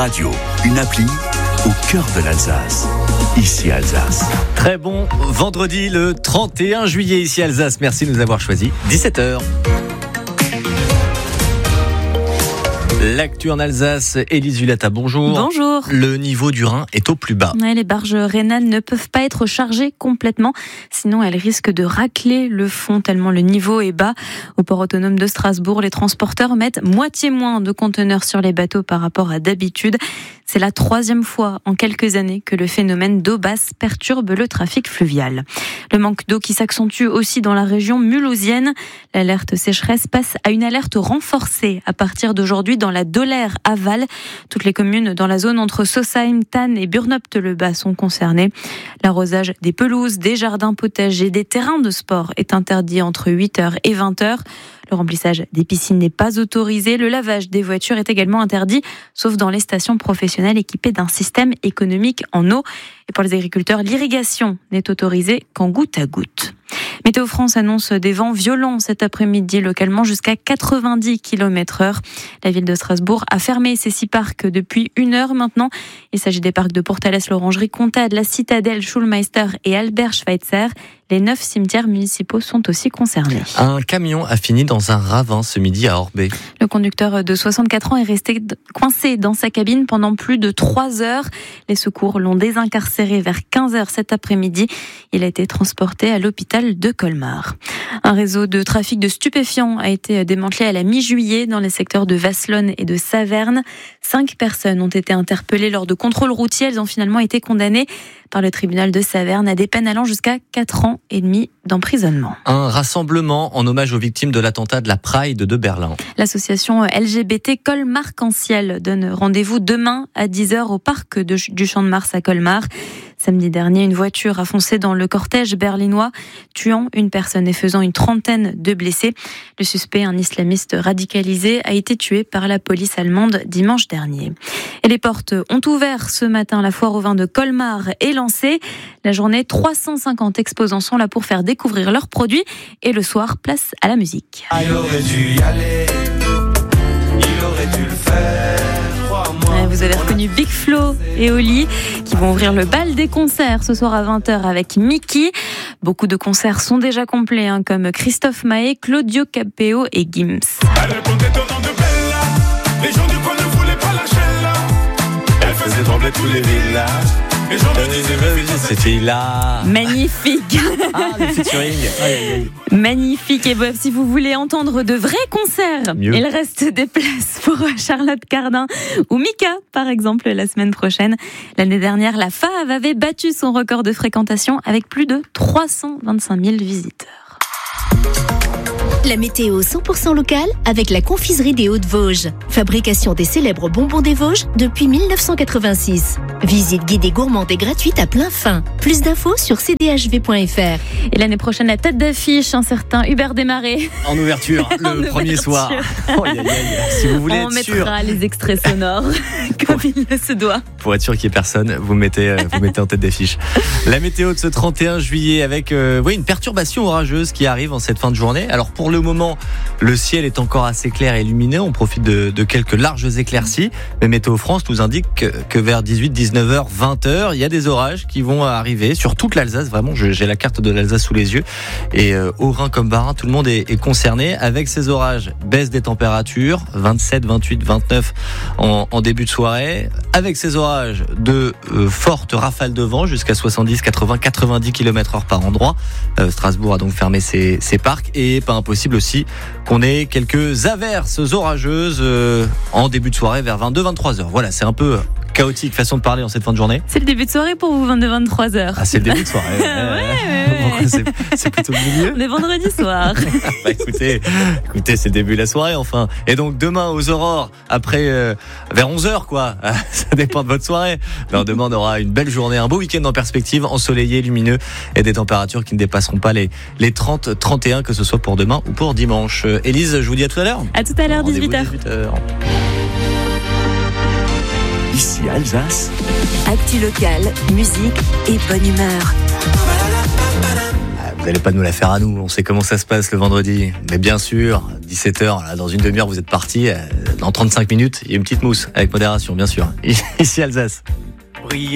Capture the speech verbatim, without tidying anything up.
Radio, une appli au cœur de l'Alsace. Ici Alsace. Très bon vendredi le trente et un juillet ici Alsace. Merci de nous avoir choisi. dix-sept heures. L'actu en Alsace, Élise Villata, bonjour. Bonjour. Le niveau du Rhin est au plus bas. Ouais, les barges rhénanes ne peuvent pas être chargées complètement, sinon elles risquent de racler le fond tellement le niveau est bas. Au port autonome de Strasbourg, les transporteurs mettent moitié moins de conteneurs sur les bateaux par rapport à d'habitude. C'est la troisième fois en quelques années que le phénomène d'eau basse perturbe le trafic fluvial. Le manque d'eau qui s'accentue aussi dans la région mulhousienne. L'alerte sécheresse passe à une alerte renforcée à partir d'aujourd'hui dans la Dollère aval. Toutes les communes dans la zone entre Sausheim, Thann et Burnopte-le-Bas sont concernées. L'arrosage des pelouses, des jardins potagers, des terrains de sport est interdit entre huit heures et vingt heures. Le remplissage des piscines n'est pas autorisé. Le lavage des voitures est également interdit, sauf dans les stations professionnelles équipées d'un système économique en eau. Et pour les agriculteurs, l'irrigation n'est autorisée qu'en goutte à goutte. Météo France annonce des vents violents cet après-midi, localement jusqu'à quatre-vingt-dix kilomètres heure. La ville de Strasbourg a fermé ses six parcs depuis une heure maintenant. Il s'agit des parcs de Portales, l'Orangerie, Comtade, la Citadelle, Schulmeister et Albert Schweitzer. Les neuf cimetières municipaux sont aussi concernés. Un camion a fini dans un ravin ce midi à Orbey. Le conducteur de soixante-quatre ans est resté coincé dans sa cabine pendant plus de trois heures. Les secours l'ont désincarcéré vers quinze heures cet après-midi. Il a été transporté à l'hôpital de Colmar. Un réseau de trafic de stupéfiants a été démantelé à la mi-juillet dans les secteurs de Vasselonne et de Saverne. Cinq personnes ont été interpellées lors de contrôles routiers. Elles ont finalement été condamnées par le tribunal de Saverne à des peines allant jusqu'à quatre ans et demi d'emprisonnement. Un rassemblement en hommage aux victimes de l'attentat de la Pride de Berlin. L'association L G B T Colmar-Canciel donne rendez-vous demain à dix heures au parc de, du Champ de Mars à Colmar. Samedi dernier, une voiture a foncé dans le cortège berlinois, tuant une personne et faisant une trentaine de blessés. Le suspect, un islamiste radicalisé, a été tué par la police allemande dimanche dernier. Et les portes ont ouvert ce matin. La foire au vin de Colmar est lancée. La journée, trois cent cinquante exposants sont là pour faire découvrir leurs produits. Et le soir, place à la musique. Ah, il aurait dû y aller, il aurait dû le faire. Vous avez reconnu Big Flo et Oli qui vont ouvrir le bal des concerts ce soir à vingt heures avec Mickey. Beaucoup de concerts sont déjà complets, hein, comme Christophe Maé, Claudio Capéo et Gims. Les gens du coin ne voulaient pas lâcher là. Elle faisait trembler tous les villages. Les gens me disaient c'était là. Magnifique. Ah, le featuring. Aïe, aïe, aïe. Magnifique. Et bref, si vous voulez entendre de vrais concerts, Mieux. il reste des places pour Charlotte Cardin ou Mika, par exemple, la semaine prochaine. L'année dernière, la Fave avait battu son record de fréquentation avec plus de trois cent vingt-cinq mille visiteurs. La météo cent pour cent locale avec la confiserie des Hauts-de-Vosges. Fabrication des célèbres bonbons des Vosges depuis mille neuf cent quatre-vingt-six. Visite guidée gourmande et gratuite à plein fin. Plus d'infos sur c d h v point f r. Et l'année prochaine, la tête d'affiche, un certain Hubert Desmarais. En ouverture, le En premier ouverture. soir. Oh, aïe, aïe, aïe. Si vous voulez On être sûr, mettra les extraits sonores comme il le se doit. pour être sûr qu'il n'y ait personne, vous mettez, euh, vous mettez en tête d'affiche. La météo de ce trente et un juillet avec euh, oui, une perturbation orageuse qui arrive en cette fin de journée. Alors pour le moment, le ciel est encore assez clair et lumineux. On profite de, de quelques larges éclaircies. Mais Météo France nous indique que, que vers dix-huit, dix-neuf heures, vingt heures, il y a des orages qui vont arriver sur toute l'Alsace. Vraiment, je, j'ai la carte de l'Alsace sous les yeux. Et euh, au Rhin comme Bas-Rhin, tout le monde est, est concerné avec ces orages. Baisse des températures, vingt-sept, vingt-huit, vingt-neuf en, en début de soirée. Avec ces orages, de euh, fortes rafales de vent jusqu'à soixante-dix, quatre-vingts, quatre-vingt-dix kilomètres heure par endroit. Euh, Strasbourg a donc fermé ses, ses parcs. Et pas impossible aussi qu'on ait quelques averses orageuses euh, en début de soirée vers vingt-deux, vingt-trois heures. Voilà, c'est un peu chaotique façon de parler en cette fin de journée. C'est le début de soirée pour vous, vingt-deux vingt-trois heures. Ah, c'est le début de soirée. Ouais, ouais. Bon, c'est, c'est plutôt le milieu. On est vendredi soir. Bah, écoutez, écoutez, c'est le début de la soirée enfin. Et donc demain aux aurores, après euh, vers onze heures quoi. Ça dépend de votre soirée. Alors demain on aura une belle journée, un beau week-end en perspective, ensoleillé, lumineux et des températures qui ne dépasseront pas les les trente, trente et un que ce soit pour demain ou pour dimanche. Euh, Élise, je vous dis à tout à l'heure. À tout à l'heure, Rendez-vous dix-huit heures. dix-huit heures. Ici Alsace. Actu locale, musique et bonne humeur. Vous n'allez pas nous la faire à nous, on sait comment ça se passe le vendredi. Mais bien sûr, dix-sept heures, là, dans une demi-heure, vous êtes parti. Dans trente-cinq minutes, il y a une petite mousse, avec modération, bien sûr. Ici Alsace.